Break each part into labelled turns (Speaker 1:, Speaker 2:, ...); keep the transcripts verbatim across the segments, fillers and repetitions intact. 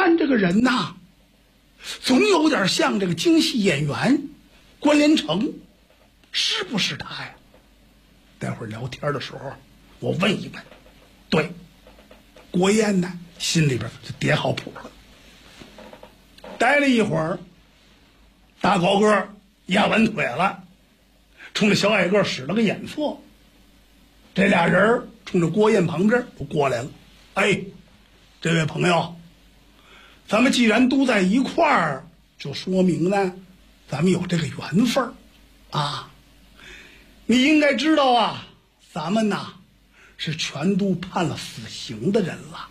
Speaker 1: 看这个人呐，总有点像这个京戏演员关连成，是不是他呀？待会儿聊天的时候我问一问。对，郭燕呢心里边就叠好谱了。待了一会儿，大高个压完腿了，冲着小矮个使了个眼色。这俩人冲着郭燕旁边就过来了。哎，这位朋友，咱们既然都在一块儿，就说明呢咱们有这个缘分啊。你应该知道啊，咱们呐是全都判了死刑的人了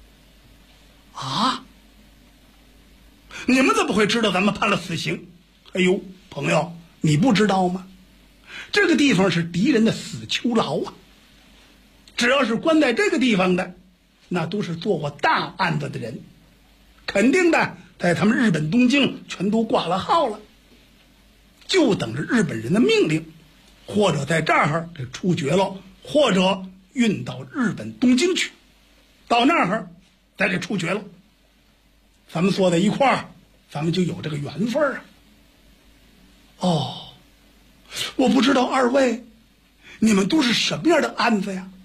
Speaker 1: 啊。你们怎么会知道咱们判了死刑？哎呦，朋友，你不知道吗？这个地方是敌人的死囚牢啊，只要是关在这个地方的，那都是做过大案子的人，肯定的在他们日本东京全都挂了号了，就等着日本人的命令，或者在这儿给处决了，或者运到日本东京去，到那儿再给处决了。咱们坐在一块儿，咱们就有这个缘分啊。哦，我不知道二位你们都是什么样的案子呀？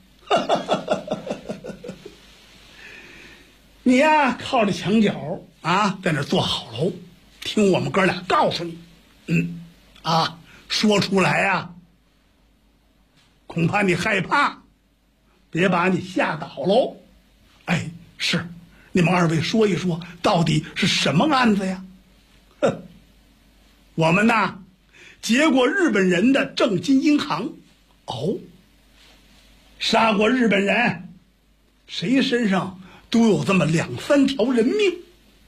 Speaker 1: 你呀靠着墙角啊，在那坐好喽，听我们哥俩告诉你。嗯啊，说出来呀恐怕你害怕，别把你吓倒喽。哎，是，你们二位说一说到底是什么案子呀？哼，我们呐劫过日本人的正金银行。哦，杀过日本人，谁身上都有这么两三条人命。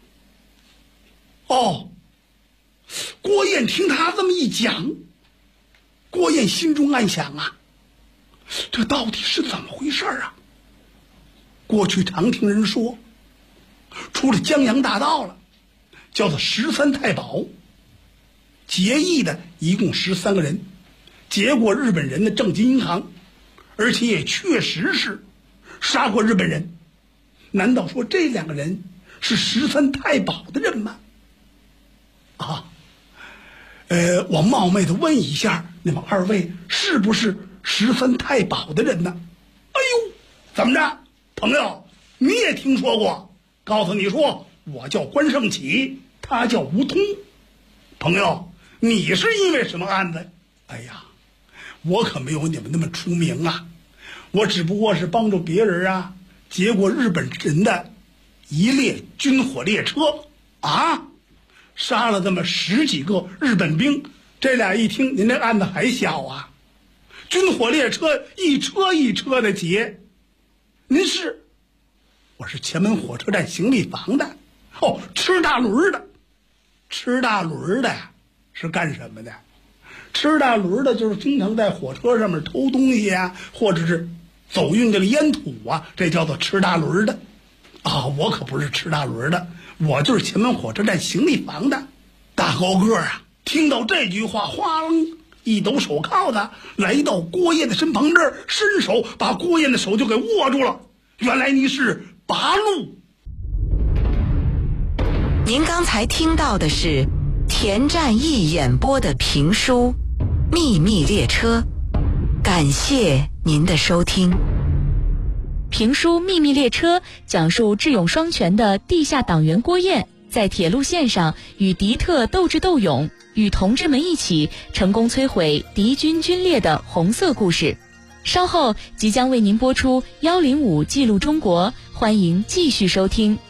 Speaker 1: 哦，郭燕听他这么一讲，郭燕心中暗想啊，这到底是怎么回事啊？过去常听人说，出了江洋大盗了，叫做十三太保，劫役的一共十三个人，劫过日本人的正金银行，而且也确实是杀过日本人。难道说这两个人是十三太保的人吗？啊，呃，我冒昧的问一下，你们二位是不是十三太保的人呢？哎呦，怎么着，朋友，你也听说过？告诉你说，我叫关胜起，他叫吴通。朋友，你是因为什么案子？哎呀，我可没有你们那么出名啊，我只不过是帮助别人啊劫过日本人的一列军火列车啊，杀了这么十几个日本兵。这俩一听您这案子还小啊，军火列车一车一车的劫。您是？我是前门火车站行李房的。哦，吃大轮的。吃大轮的是干什么的？吃大轮的就是经常在火车上面偷东西啊，或者是走运这个烟土啊，这叫做吃大轮的。啊，我可不是吃大轮的，我就是前门火车站行李房的。大高个啊，听到这句话，哗楞一抖手铐子，来到郭燕的身旁这儿，伸手把郭燕的手就给握住了。原来你是八路。
Speaker 2: 您刚才听到的是田占义演播的评书《秘密列车》，感谢您的收听。
Speaker 3: 评书《秘密列车》讲述智勇双全的地下党员郭燕在铁路线上与敌特斗智斗勇，与同志们一起成功摧毁敌军军列的红色故事。稍后即将为您播出幺零五记录中国，欢迎继续收听。